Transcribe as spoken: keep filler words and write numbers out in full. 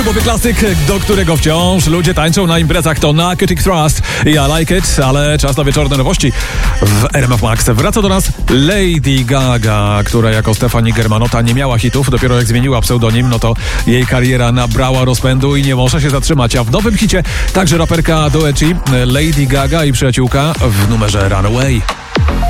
Boby klasyk, do którego wciąż ludzie tańczą na imprezach, to Narcotic Trust i I Like It, ale czas na wieczorne nowości w R M F Max. Wraca do nas Lady Gaga, która jako Stefani Germanotta nie miała hitów, dopiero jak zmieniła pseudonim, no to jej kariera nabrała rozpędu i nie może się zatrzymać, a w nowym hicie także raperka Doechii, Lady Gaga i przyjaciółka w numerze Runaway.